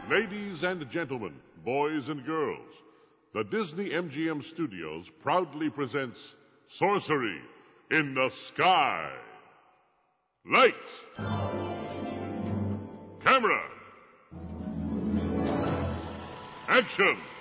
Ladies and gentlemen, boys and girls, the Disney MGM Studios proudly presents Sorcery in the Sky. Lights! Camera! Action!